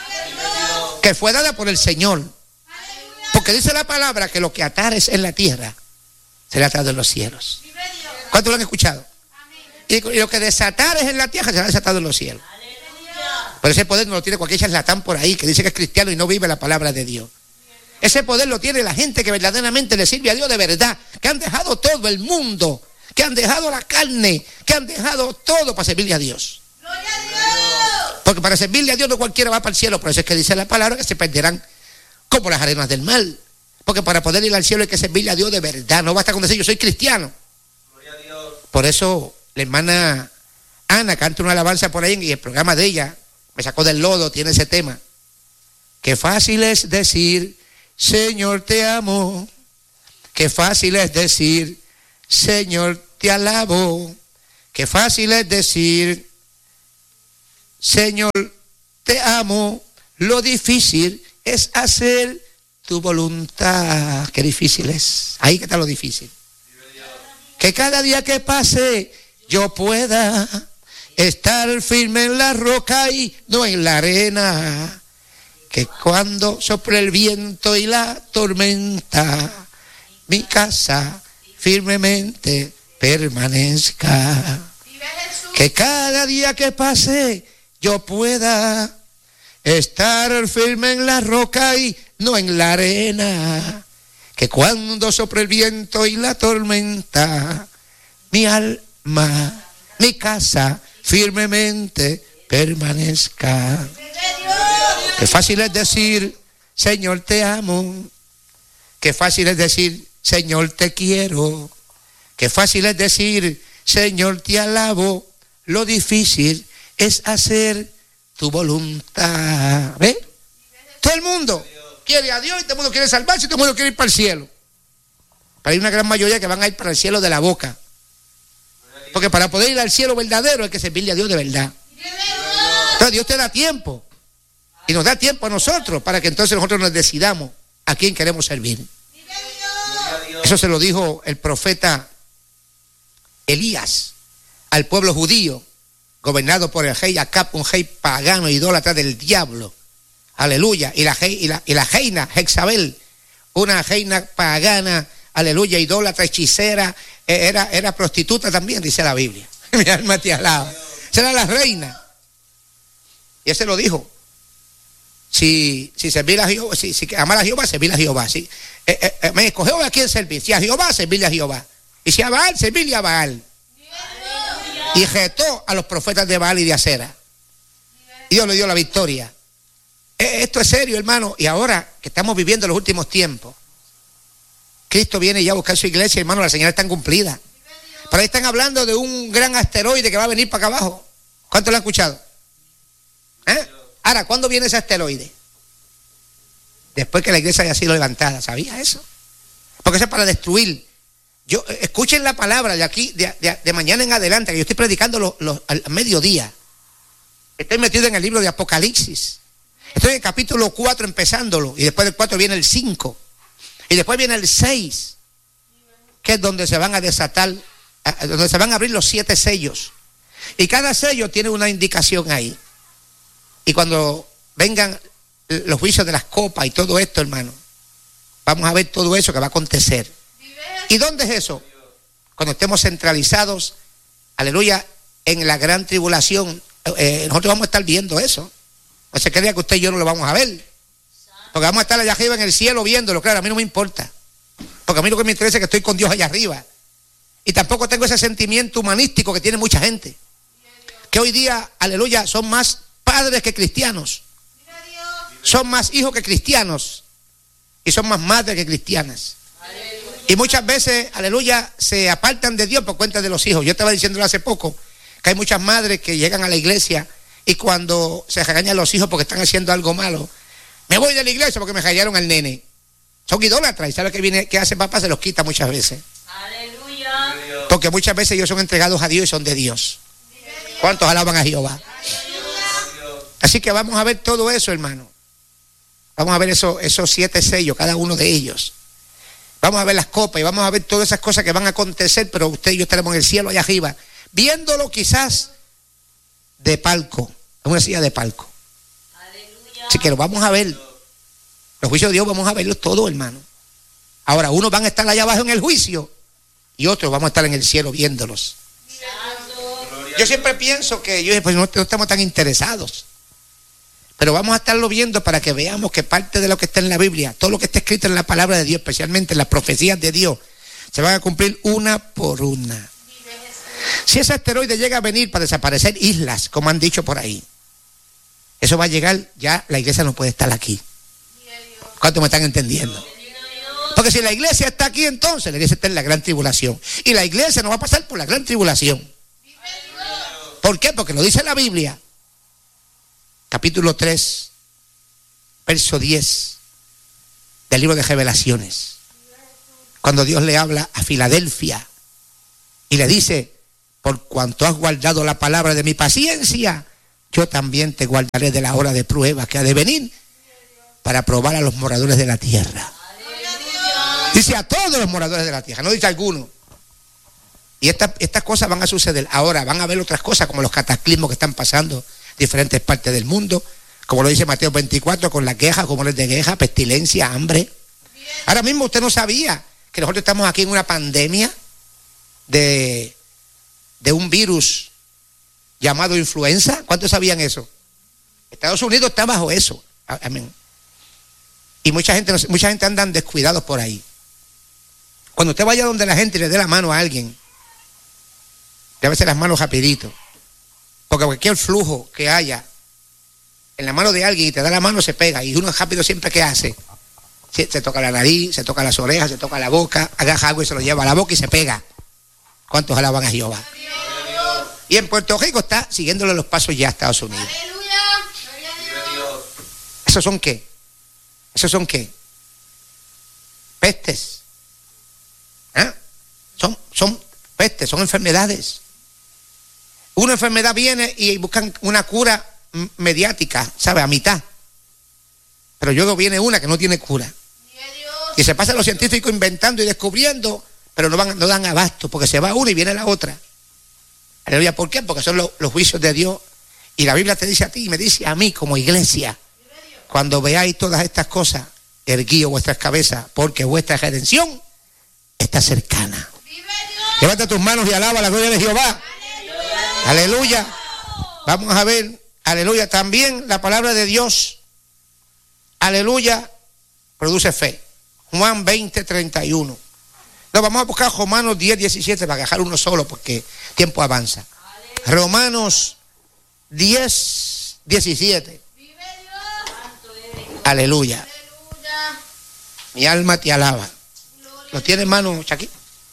[SPEAKER 1] Que fue dada por el Señor. Porque dice la palabra que lo que atares en la tierra, será atado en los cielos. ¿Cuántos lo han escuchado? Y lo que desatares en la tierra será desatado en los cielos. Pero ese poder no lo tiene cualquier charlatán por ahí que dice que es cristiano y no vive la palabra de Dios. Ese poder lo tiene la gente que verdaderamente le sirve a Dios de verdad, que han dejado todo el mundo, que han dejado la carne, que han dejado todo para servirle a Dios. Porque para servirle a Dios no cualquiera va para el cielo. Por eso es que dice la palabra que se perderán como las arenas del mar. Porque para poder ir al cielo hay que servirle a Dios de verdad. No basta con decir yo soy cristiano. Por eso la hermana Ana canta una alabanza por ahí y el programa de ella, Me sacó del lodo, tiene ese tema. Qué fácil es decir, Señor te amo. Qué fácil es decir, Señor te alabo. Qué fácil es decir, Señor, te amo. Lo difícil es hacer tu voluntad. Qué difícil es. Ahí que está lo difícil. Que cada día que pase yo pueda estar firme en la roca y no en la arena. Que cuando sople el viento y la tormenta, mi casa firmemente permanezca. Que cada día que pase yo pueda estar firme en la roca y no en la arena. Que cuando sople el viento y la tormenta, mi alma, mi casa firmemente permanezca. Qué fácil es decir, Señor, te amo. Qué fácil es decir, Señor, te quiero. Qué fácil es decir, Señor, te alabo. Lo difícil es hacer tu voluntad. ¿Ve? Todo el mundo quiere a Dios y todo el mundo quiere salvarse y todo el mundo quiere ir para el cielo. Pero hay una gran mayoría que van a ir para el cielo de la boca. Porque para poder ir al cielo verdadero hay que servirle a Dios de verdad. Entonces Dios te da tiempo. Y nos da tiempo a nosotros para que entonces nosotros nos decidamos a quién queremos servir. Eso se lo dijo el profeta Elías al pueblo judío, gobernado por el rey Acab, un rey pagano, idólatra del diablo. Aleluya. Y la reina Jezabel, una reina pagana, aleluya, idólatra, hechicera, era prostituta también, dice la Biblia. Mi alma te alaba. Esa era la reina. Y él se lo dijo. Si servir a Jehová, si amar a Jehová, servir a Jehová. Si me escogió a quién servir. Si a Jehová, servirle a Jehová. Y si a Baal, servirle a Baal. Y retó a los profetas de Baal y de Acera. Y Dios le dio la victoria. Esto es serio, hermano. Y ahora que estamos viviendo los últimos tiempos, Cristo viene ya a buscar su iglesia, hermano. Las señales están cumplidas. Pero ahí están hablando de un gran asteroide que va a venir para acá abajo. ¿Cuánto lo han escuchado? Ahora, ¿cuándo viene ese asteroide? Después que la iglesia haya sido levantada. ¿Sabía eso? Porque eso es para destruir. Escuchen la palabra de aquí, de mañana en adelante, que yo estoy predicando al mediodía. Estoy metido en el libro de Apocalipsis. Estoy en el capítulo 4 empezándolo. Y después del 4 viene el 5. Y después viene el 6. Que es donde se van a desatar, donde se van a abrir los 7 sellos. Y cada sello tiene una indicación ahí. Y cuando vengan los juicios de las copas y todo esto, hermano, vamos a ver todo eso que va a acontecer. ¿Y dónde es eso? Cuando estemos centralizados, aleluya, en la gran tribulación, nosotros vamos a estar viendo eso. No se crea que usted y yo no lo vamos a ver. Porque vamos a estar allá arriba en el cielo viéndolo. Claro, a mí no me importa. Porque a mí lo que me interesa es que estoy con Dios allá arriba. Y tampoco tengo ese sentimiento humanístico que tiene mucha gente. Que hoy día, aleluya, son más padres que cristianos. Son más hijos que cristianos. Y son más madres que cristianas. Y muchas veces, aleluya, se apartan de Dios por cuenta de los hijos. Yo estaba diciéndolo hace poco, que hay muchas madres que llegan a la iglesia y cuando se regañan a los hijos porque están haciendo algo malo, me voy de la iglesia porque me regañaron al nene. Son idólatras y ¿sabe qué hace papá? Se los quita muchas veces. Aleluya. Porque muchas veces ellos son entregados a Dios y son de Dios. ¿Cuántos alaban a Jehová? Así que vamos a ver todo eso, hermano. Vamos a ver esos 7 sellos, cada uno de ellos. Vamos a ver las copas y vamos a ver todas esas cosas que van a acontecer, pero usted y yo estaremos en el cielo allá arriba, viéndolo quizás de palco, en una silla de palco. Aleluya. Así que lo vamos a ver. Los juicios de Dios vamos a verlos todos, hermano. Ahora, unos van a estar allá abajo en el juicio y otros vamos a estar en el cielo viéndolos. Yo siempre pienso que pues no estamos tan interesados. Pero vamos a estarlo viendo para que veamos que parte de lo que está en la Biblia, todo lo que está escrito en la palabra de Dios, especialmente en las profecías de Dios, se van a cumplir una por una. Si ese asteroide llega a venir para desaparecer islas, como han dicho por ahí, eso va a llegar, ya la iglesia no puede estar aquí. ¿Cuántos me están entendiendo? Porque si la iglesia está aquí, entonces la iglesia está en la gran tribulación. Y la iglesia no va a pasar por la gran tribulación. ¿Por qué? Porque lo dice la Biblia. Capítulo 3, verso 10 del libro de Revelaciones. Cuando Dios le habla a Filadelfia y le dice, por cuanto has guardado la palabra de mi paciencia, yo también te guardaré de la hora de prueba que ha de venir para probar a los moradores de la tierra. Dice a todos los moradores de la tierra, no dice a algunos. Y estas cosas van a suceder. Ahora van a haber otras cosas como los cataclismos que están pasando en diferentes partes del mundo, como lo dice Mateo 24, con las quejas, rumores de guerra, pestilencia, hambre. Ahora mismo usted no sabía que nosotros estamos aquí en una pandemia de un virus llamado influenza. ¿Cuántos sabían eso? Estados Unidos está bajo eso. Amén. Y mucha gente andan descuidados por ahí. Cuando usted vaya donde la gente y le dé la mano a alguien, llévese las manos rapidito, porque cualquier flujo que haya en la mano de alguien y te da la mano se pega, y uno rápido siempre ¿qué hace? Se toca la nariz, se toca las orejas, se toca la boca, agarra algo y se lo lleva a la boca y se pega. ¿Cuántos alaban a Jehová? Y en Puerto Rico está siguiéndole los pasos ya a Estados Unidos. ¿Esos son qué? ¿Esos son qué? Pestes. ¿Ah? Son pestes, son enfermedades. Una enfermedad viene y buscan una cura mediática, ¿sabe? A mitad. Pero luego viene una que no tiene cura. Y se pasan los científicos inventando y descubriendo, pero no dan abasto, porque se va una y viene la otra. Aleluya. ¿Por qué? Porque son los juicios de Dios. Y la Biblia te dice a ti y me dice a mí como iglesia, cuando veáis todas estas cosas, erguíos vuestras cabezas, porque vuestra redención está cercana. Levanta tus manos y alaba la gloria de Jehová. Aleluya. Vamos a ver, aleluya, también la palabra de Dios, aleluya, produce fe. Juan 20:31. No, vamos a buscar Romanos 10:17 para dejar uno solo porque tiempo avanza. Romanos 10:17. Aleluya. Mi alma te alaba. ¿Lo tiene, hermano Chaquín?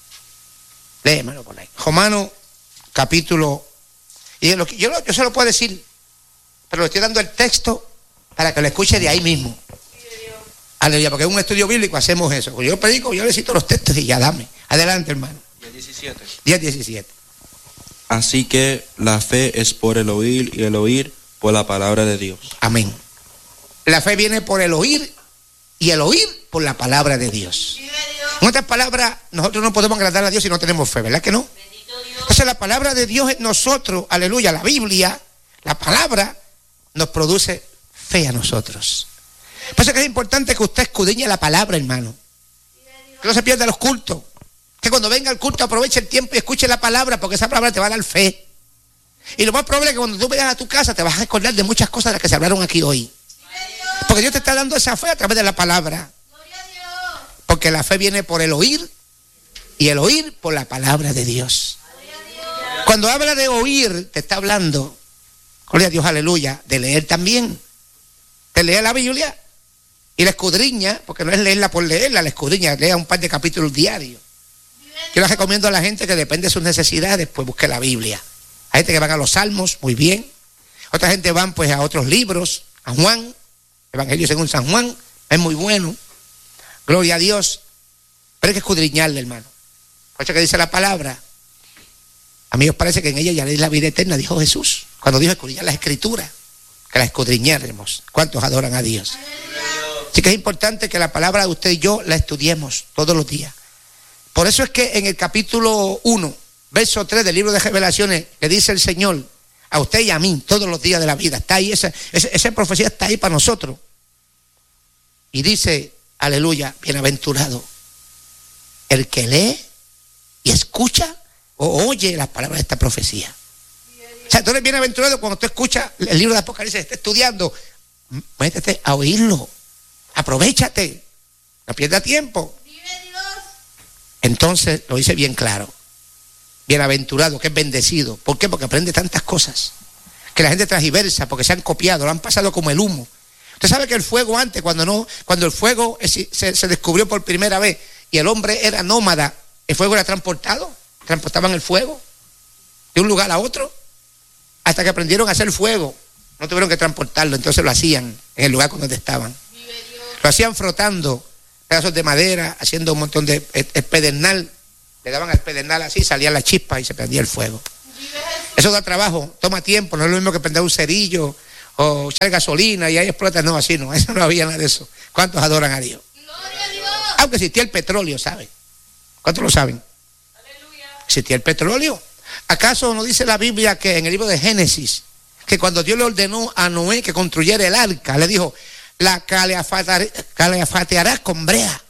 [SPEAKER 1] Lee, hermano, por ahí. Romanos capítulo. Y yo se lo puedo decir, pero le estoy dando el texto para que lo escuche de ahí mismo. Aleluya, porque en un estudio bíblico hacemos eso. Cuando yo predico, yo le cito los textos y ya dame. Adelante, hermano. 10:17.
[SPEAKER 3] Así que la fe es por el oír y el oír por la palabra de Dios.
[SPEAKER 1] Amén. La fe viene por el oír y el oír por la palabra de Dios. En otras palabras, nosotros no podemos agradar a Dios si no tenemos fe, ¿verdad que no? Entonces la palabra de Dios en nosotros, aleluya, la Biblia, la palabra, nos produce fe a nosotros. Por eso que es importante que usted escudriñe la palabra, hermano. Que no se pierda los cultos. Que cuando venga el culto aproveche el tiempo y escuche la palabra, porque esa palabra te va a dar fe. Y lo más probable es que cuando tú vayas a tu casa te vas a recordar de muchas cosas de las que se hablaron aquí hoy. Porque Dios te está dando esa fe a través de la palabra. Porque la fe viene por el oír y el oír por la palabra de Dios. Cuando habla de oír, te está hablando, gloria a Dios, aleluya, de leer también. Te lee la Biblia y la escudriña, porque no es leerla por leerla, la escudriña, lea un par de capítulos diarios. Yo les recomiendo a la gente que depende de sus necesidades, pues busque la Biblia. Hay gente que van a los Salmos, muy bien. Otra gente van pues a otros libros, a Juan, Evangelio según San Juan, es muy bueno. Gloria a Dios. Pero hay que escudriñarle, hermano. Por eso que dice la palabra. A mí os parece que en ella ya leéis la vida eterna, dijo Jesús. Cuando dijo escudriñar las Escrituras, que las escudriñáramos. ¿Cuántos adoran a Dios? Así que es importante que la palabra de usted y yo la estudiemos todos los días. Por eso es que en el capítulo 1, verso 3 del libro de Revelaciones, le dice el Señor a usted y a mí todos los días de la vida. Está ahí, esa profecía está ahí para nosotros. Y dice, aleluya, bienaventurado el que lee y escucha o oye las palabras de esta profecía. O sea, tú eres bienaventurado cuando tú escuchas el libro de Apocalipsis, estás estudiando, métete a oírlo, aprovéchate, no pierdas tiempo. Entonces lo dice bien claro, bienaventurado, que es bendecido. ¿Por qué? Porque aprende tantas cosas que la gente transgiversa, porque se han copiado, lo han pasado como el humo. Usted sabe que el fuego antes, cuando el fuego se descubrió por primera vez y el hombre era nómada, el fuego era transportaban el fuego de un lugar a otro, hasta que aprendieron a hacer fuego, no tuvieron que transportarlo, entonces lo hacían en el lugar donde estaban. Lo hacían frotando pedazos de madera, haciendo un montón de pedernal, le daban al pedernal así, salía la chispa y se prendía el fuego. Eso da trabajo, toma tiempo, no es lo mismo que prender un cerillo o echar gasolina y ahí explota. No, así no, eso no había nada de eso. ¿Cuántos adoran a Dios? Aunque existía el petróleo, ¿saben? ¿Cuántos lo saben? Existía el petróleo. ¿Acaso no dice la Biblia que en el libro de Génesis, que cuando Dios le ordenó a Noé que construyera el arca, le dijo, la calefatearás con brea?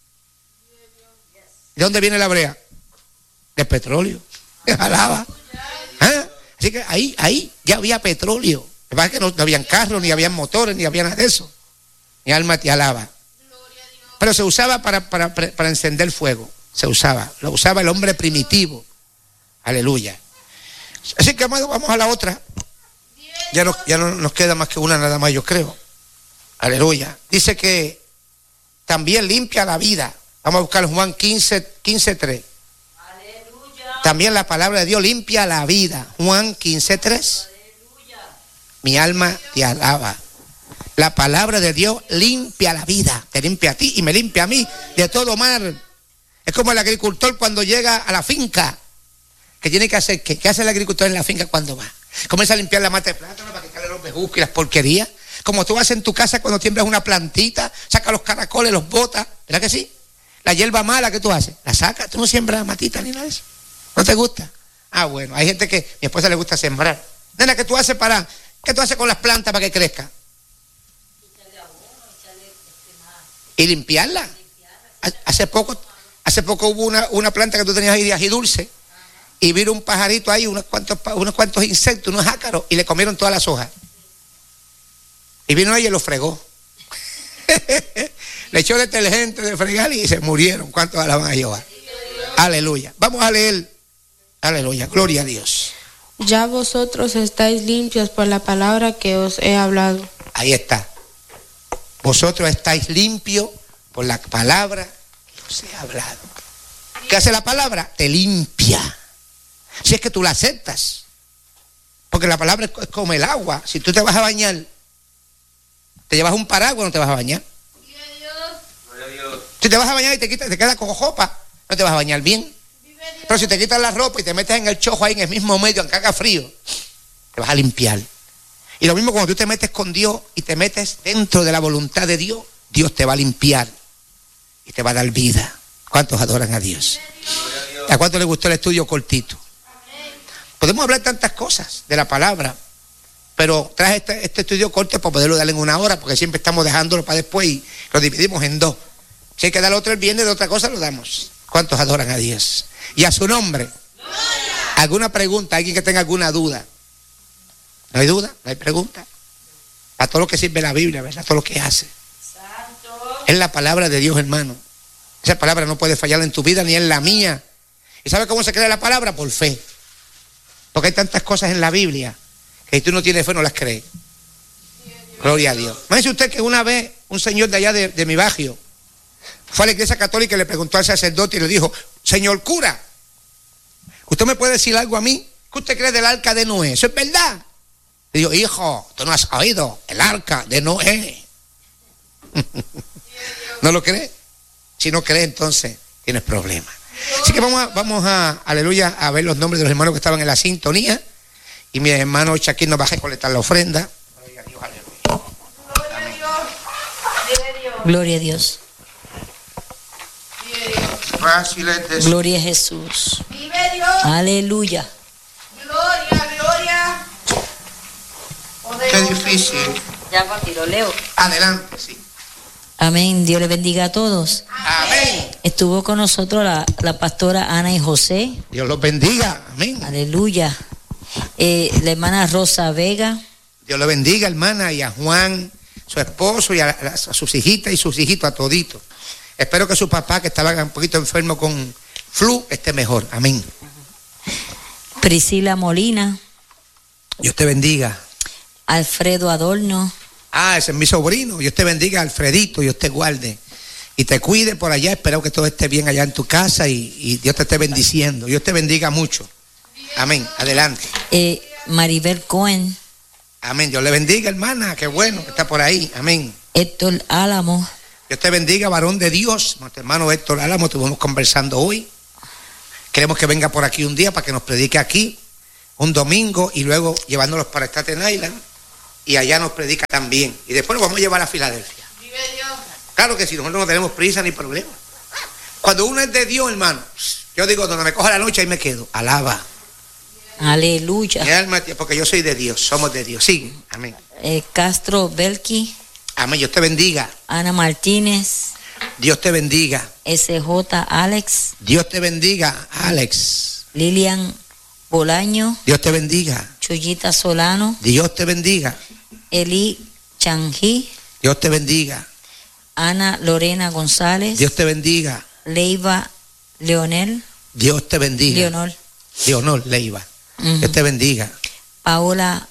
[SPEAKER 1] ¿De dónde viene la brea? Del petróleo. Alaba. ¿Ah? Así que ahí ya había petróleo. Lo que pasa es que no habían carros, ni habían motores, ni había nada de eso. Mi alma te alaba. Pero se usaba para encender fuego. Lo usaba el hombre primitivo. Aleluya. Así que, amado, vamos a la otra. Ya no nos queda más que una nada más, yo creo. Aleluya. Dice que también limpia la vida. Vamos a buscar Juan 15:3. También la palabra de Dios limpia la vida. Juan 15:3. Mi alma te alaba. La palabra de Dios limpia la vida. Te limpia a ti y me limpia a mí de todo mal. Es como el agricultor cuando llega a la finca. ¿Qué tiene que hacer? ¿Qué hace el agricultor en la finca cuando va? Comienza a limpiar la mata de plátano para quitarle los bejucos y las porquerías. Como tú haces en tu casa cuando siembras una plantita, sacas los caracoles, los botas. ¿Verdad que sí? La hierba mala, ¿qué tú haces? La sacas. Tú no siembras matita ni nada de eso. ¿No te gusta? Ah, bueno. Hay gente que a mi esposa le gusta sembrar. Nena, ¿qué tú haces con las plantas para que crezcan? Y limpiarla. Hace poco hubo una planta que tú tenías ahí de ají dulce y vino un pajarito ahí, unos cuantos insectos, unos ácaros, y le comieron todas las hojas. Y vino ella y lo fregó. Le echó detergente de fregar y se murieron. ¿Cuántos alaban a Jehová? Aleluya. Vamos a leer. Aleluya. Gloria a Dios.
[SPEAKER 2] Ya vosotros estáis limpios por la palabra que os he hablado.
[SPEAKER 1] Ahí está. Vosotros estáis limpios por la palabra que os he hablado. ¿Qué hace la palabra? Te limpia. Si es que tú la aceptas. Porque la palabra es como el agua. Si tú te vas a bañar, te llevas un paraguas, no te vas a bañar. Si te vas a bañar y te quedas con jopa, no te vas a bañar bien. Pero si te quitas la ropa y te metes en el chojo ahí en el mismo medio, aunque haga frío, te vas a limpiar. Y lo mismo cuando tú te metes con Dios y te metes dentro de la voluntad de Dios, Dios te va a limpiar y te va a dar vida. ¿Cuántos adoran a Dios? ¿A cuánto les gustó el estudio cortito? Podemos hablar tantas cosas de la palabra, pero traje este estudio corto para poderlo dar en una hora, porque siempre estamos dejándolo para después y lo dividimos en dos. Si hay que dar otro el viernes, de otra cosa lo damos. ¿Cuántos adoran a Dios? Y a su nombre. ¿Alguna pregunta? ¿Alguien que tenga alguna duda? ¿No hay duda? ¿No hay pregunta? A todo lo que sirve la Biblia, ¿verdad? A todo lo que hace. Es la palabra de Dios, hermano. Esa palabra no puede fallar en tu vida ni en la mía. ¿Y sabe cómo se crea la palabra? Por fe. Porque hay tantas cosas en la Biblia que si tú no tienes fe no las crees. Gloria a Dios. Imagínese usted que una vez un señor de allá de mi barrio fue a la iglesia católica y le preguntó al sacerdote y le dijo: señor cura, ¿usted me puede decir algo a mí? ¿Qué usted cree del arca de Noé? ¿Eso es verdad? Le dijo: hijo, tú no has oído el arca de Noé. ¿No lo cree? Si no cree, entonces tienes problemas. Así que vamos a, aleluya, a ver los nombres de los hermanos que estaban en la sintonía. Y mi hermano Shaquín nos va a recolectar la ofrenda.
[SPEAKER 4] Gloria a Dios. Gloria a Jesús.
[SPEAKER 5] Vive Dios.
[SPEAKER 4] Aleluya.
[SPEAKER 5] Gloria.
[SPEAKER 1] Qué difícil.
[SPEAKER 4] Ya aquí lo leo.
[SPEAKER 1] Adelante, sí.
[SPEAKER 4] Amén. Dios le bendiga a todos.
[SPEAKER 1] Amén.
[SPEAKER 4] Estuvo con nosotros la pastora Ana y José.
[SPEAKER 1] Dios los bendiga. Amén.
[SPEAKER 4] Aleluya. La hermana Rosa Vega.
[SPEAKER 1] Dios le bendiga, hermana, y a Juan, su esposo, y a sus hijitas y sus hijitos, a toditos. Espero que su papá, que estaba un poquito enfermo con flu, esté mejor. Amén.
[SPEAKER 4] Priscila Molina.
[SPEAKER 1] Dios te bendiga.
[SPEAKER 4] Alfredo Adorno.
[SPEAKER 1] Ese es mi sobrino. Dios te bendiga, Alfredito. Dios te guarde y te cuide por allá. Espero que todo esté bien allá en tu casa y Dios te esté bendiciendo. Dios te bendiga mucho. Amén. Adelante.
[SPEAKER 4] Maribel Cohen.
[SPEAKER 1] Amén. Dios le bendiga, hermana. Qué bueno que está por ahí. Amén.
[SPEAKER 4] Héctor Álamo.
[SPEAKER 1] Dios te bendiga, varón de Dios. Nuestro hermano Héctor Álamo, estuvimos conversando hoy. Queremos que venga por aquí un día para que nos predique aquí. un domingo y luego llevándolos para Staten Island y allá nos predica también. Y después los vamos a llevar a Filadelfia. Claro que sí, nosotros no tenemos prisa ni problema. Cuando uno es de Dios, hermano, yo digo, donde me coja la noche, ahí me quedo. Alaba.
[SPEAKER 4] Aleluya.
[SPEAKER 1] Mi alma, porque yo soy de Dios, somos de Dios. Sigue, amén.
[SPEAKER 4] Castro Belki,
[SPEAKER 1] Amén, Dios te bendiga.
[SPEAKER 4] Ana Martínez,
[SPEAKER 1] Dios te bendiga.
[SPEAKER 4] SJ Alex,
[SPEAKER 1] Dios te bendiga, Alex.
[SPEAKER 4] Lilian Bolaño,
[SPEAKER 1] Dios te bendiga.
[SPEAKER 4] Chuyita Solano,
[SPEAKER 1] Dios te bendiga.
[SPEAKER 4] Eli Chanji,
[SPEAKER 1] Dios te bendiga.
[SPEAKER 4] Ana Lorena González,
[SPEAKER 1] Dios te bendiga.
[SPEAKER 4] Leiva Leonel,
[SPEAKER 1] Dios te bendiga. Leonor Leiva.
[SPEAKER 4] Ujú.
[SPEAKER 1] Dios te bendiga.
[SPEAKER 4] Paola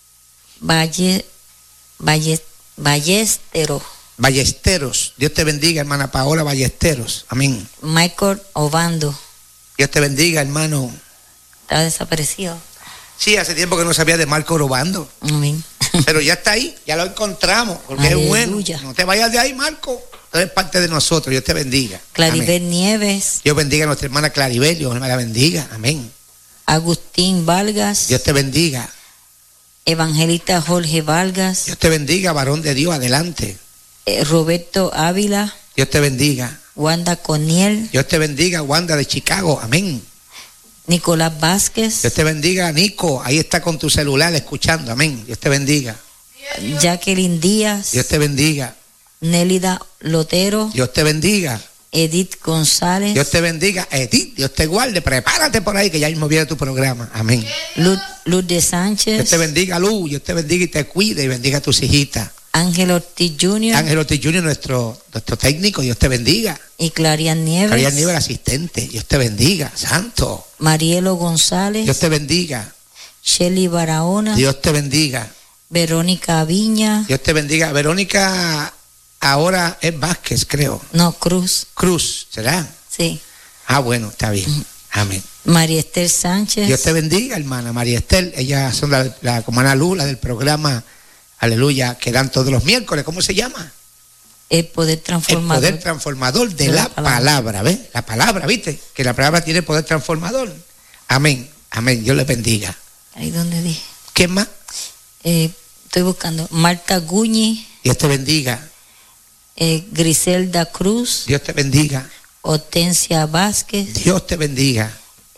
[SPEAKER 4] Ballestero,
[SPEAKER 1] Ballesteros. Dios te bendiga, hermana Paola Ballesteros. Amén.
[SPEAKER 4] Michael Obando,
[SPEAKER 1] Dios te bendiga, hermano.
[SPEAKER 4] está desaparecido.
[SPEAKER 1] Sí, hace tiempo que no sabía de Marco Robando,
[SPEAKER 4] Amén.
[SPEAKER 1] pero ya está ahí, ya lo encontramos, porque es bueno.
[SPEAKER 4] Aleluya.
[SPEAKER 1] No te vayas de ahí, Marco. Tú eres parte de nosotros. Dios te bendiga.
[SPEAKER 4] Claribel
[SPEAKER 1] Amén.
[SPEAKER 4] Nieves,
[SPEAKER 1] Dios bendiga a nuestra hermana Claribel. Dios me la bendiga. Amén.
[SPEAKER 4] Agustín Vargas,
[SPEAKER 1] Dios te bendiga.
[SPEAKER 4] Evangelista Jorge Vargas,
[SPEAKER 1] Dios te bendiga, varón de Dios. Adelante.
[SPEAKER 4] Roberto Ávila,
[SPEAKER 1] Dios te bendiga.
[SPEAKER 4] Wanda Coniel,
[SPEAKER 1] Dios te bendiga, Wanda de Chicago. Amén.
[SPEAKER 4] Nicolás Vázquez,
[SPEAKER 1] Dios te bendiga, Nico. Ahí está con tu celular escuchando. Amén. Dios te bendiga.
[SPEAKER 4] Jacqueline Díaz,
[SPEAKER 1] Dios te bendiga.
[SPEAKER 4] Nélida Lotero,
[SPEAKER 1] Dios te bendiga.
[SPEAKER 4] Edith González,
[SPEAKER 1] Dios te bendiga. Edith, Dios te guarde. Prepárate por ahí que ya mismo viene tu programa. Amén.
[SPEAKER 4] Luz de
[SPEAKER 1] Dios
[SPEAKER 4] Sánchez,
[SPEAKER 1] te bendiga, Luz. Dios te bendiga y te cuide y bendiga a tus hijitas.
[SPEAKER 4] Ángel Ortiz Jr.
[SPEAKER 1] Ángel Ortiz Jr., nuestro técnico. Dios te bendiga.
[SPEAKER 4] y Clarian Nieves,
[SPEAKER 1] María Nieves, asistente. Dios te bendiga. Santo.
[SPEAKER 4] Marielo González,
[SPEAKER 1] Dios te bendiga.
[SPEAKER 4] Shelly Barahona,
[SPEAKER 1] Dios te bendiga.
[SPEAKER 4] Verónica Viña,
[SPEAKER 1] Dios te bendiga. Verónica ahora es Vázquez, creo.
[SPEAKER 4] no, Cruz,
[SPEAKER 1] Cruz, ¿será?
[SPEAKER 4] sí,
[SPEAKER 1] Ah, bueno, está bien. Amén.
[SPEAKER 4] María Esther Sánchez,
[SPEAKER 1] Dios te bendiga, hermana María Estel. Ellas son la hermana Luz, la del programa, aleluya, que dan todos los miércoles. ¿Cómo se llama?
[SPEAKER 4] el poder
[SPEAKER 1] El
[SPEAKER 4] transformador.
[SPEAKER 1] poder transformador de la palabra. ¿Ves? La palabra, ¿viste? Que la palabra tiene poder transformador. Amén. Amén. Dios les bendiga.
[SPEAKER 4] Ahí donde dije.
[SPEAKER 1] ¿Qué más?
[SPEAKER 4] Estoy buscando. Marta Guñi,
[SPEAKER 1] Dios te bendiga.
[SPEAKER 4] Griselda Cruz,
[SPEAKER 1] Dios te bendiga.
[SPEAKER 4] Hortensia Vázquez,
[SPEAKER 1] Dios te bendiga.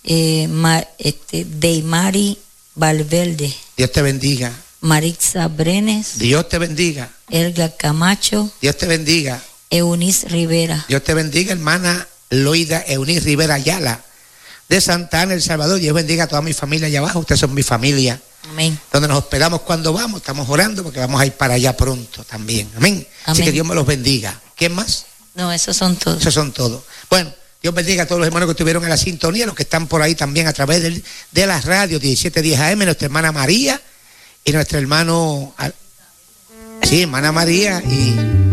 [SPEAKER 4] Deimari Valverde,
[SPEAKER 1] Dios te bendiga.
[SPEAKER 4] Marixa Brenes,
[SPEAKER 1] Dios te bendiga.
[SPEAKER 4] Elga Camacho,
[SPEAKER 1] Dios te bendiga.
[SPEAKER 4] Eunice Rivera.
[SPEAKER 1] Dios te bendiga, hermana Loida Eunice Rivera Ayala, de Santa Ana, El Salvador. Dios bendiga a toda mi familia allá abajo. Ustedes son mi familia.
[SPEAKER 4] Amén.
[SPEAKER 1] Donde nos hospedamos cuando vamos. Estamos orando porque vamos a ir para allá pronto también. Amén. Así
[SPEAKER 4] Amén.
[SPEAKER 1] que Dios me los bendiga. ¿Quién más?
[SPEAKER 4] No, esos son todos.
[SPEAKER 1] Esos son todos. Bueno, Dios bendiga a todos los hermanos que estuvieron en la sintonía, los que están por ahí también a través de las radios 1710 AM, nuestra hermana María y nuestro hermano, sí, hermana María y